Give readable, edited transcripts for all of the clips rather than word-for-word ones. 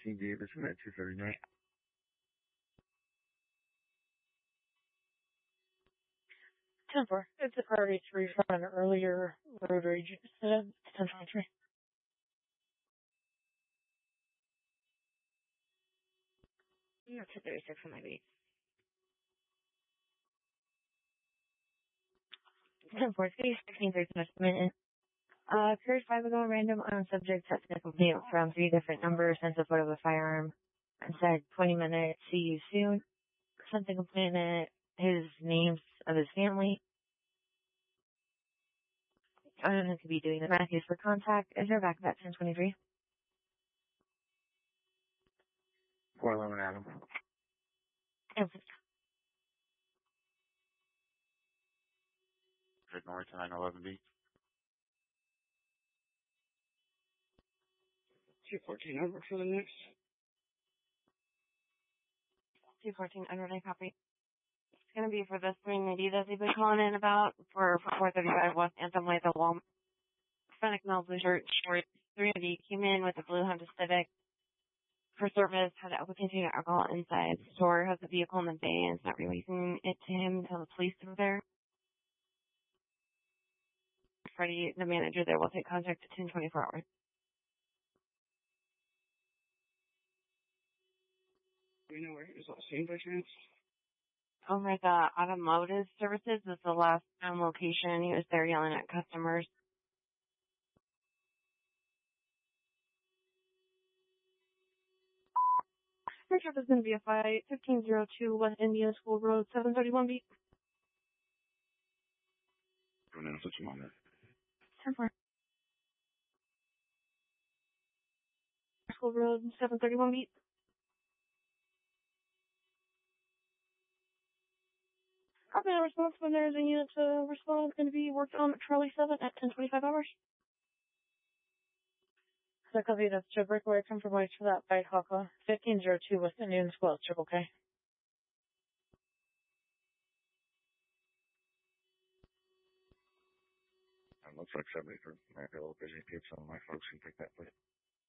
15 Davidson at 239. 10-4. It's a priority 3 from an earlier road rage incident. 10-23. Yeah, 236 on my beat. 10-4. 16-3 minute. Period 5 ago, random unknown subject sent a complaint from 3 different numbers, sent a photo of a firearm, and said 20 minutes, see you soon. Sent the complainant his names of his family. I don't know if he could be doing the Matthews for contact. Is there back at 10-23? 411 Adam. Good north to 911B. 214 over for the next. 214, underline copy. It's going to be for this 390 that they've been calling in about for 435 West Anthem with a Walmart. Hispanic male blue shirt, short 390 came in with a blue Honda Civic for service, had an containing alcohol inside the store, has the vehicle in the bay, and is not releasing it to him until the police are there. Freddie, the manager there, will take contact at 10-24 hours. Do we know where he was last seen by chance? Over at the automotive services is the last location. He was there yelling at customers. Next up is going to be a fight. 1502 West Indian School Road, 731B. Don't know if I'm on that. 10-4. School Road, 731B. Copy the response when there's a unit to respond. Going to be worked on at Charlie 7 at 10:25 hours. So copy that's to breakaway compromise for that fight, Haka. 1502 West Indian School, Triple K. It looks like somebody from Maryville busy pizza on my folks can pick that place.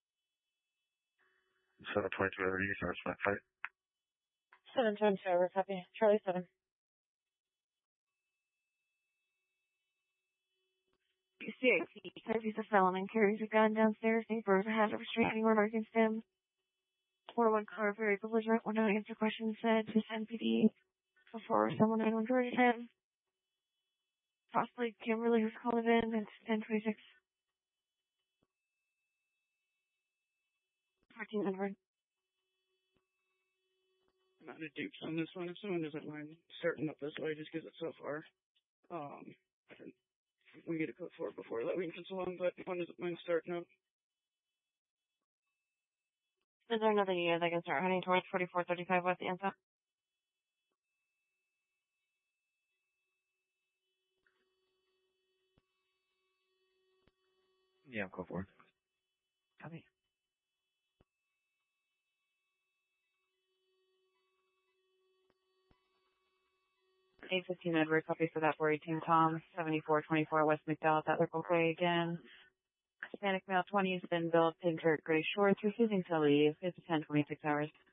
722 over east, starts that fight. 722 over, copy. Charlie 7. CIT says he's a felon and carries a gun downstairs. Neighbors has a restraining order against him. 401 car, very belligerent, will not answer questions said to NPD before someone 900 him. Possibly Kimberly was calling in at 10:26. 14 Edward. I'm not a dupes on this one. If someone doesn't mind starting up this way, just because it's so far, I think we get a code for it before that week and so on, but one doesn't mind starting up. Is there another unit that can start heading towards 4435 West Anthem? Yeah, go for it. Copy. A15 Edward, copy for that 418 Tom, 7424 West McDowell, that Circle K again. Hispanic male 20 has been billed, pink shirt, gray shorts, refusing to leave. It's 10:26 hours.